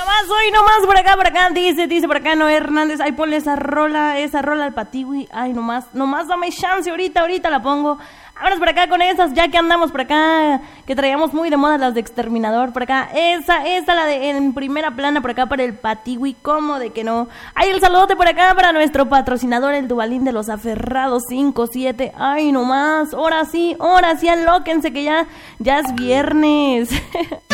hoy nomás por acá, dice por acá Noé Hernández, ay, ponle esa rola al Patiwi, ay, nomás dame chance, ahorita la pongo. Vámonos por acá con esas, ya que andamos por acá, que traíamos muy de moda las de Exterminador, por acá, esa la de en primera plana, por acá para el Patiwi, ¿cómo de que no? Ay, el saludote por acá para nuestro patrocinador, el Dubalín de los Aferrados 57, ay, nomás, ahora sí, alóquense que ya es viernes.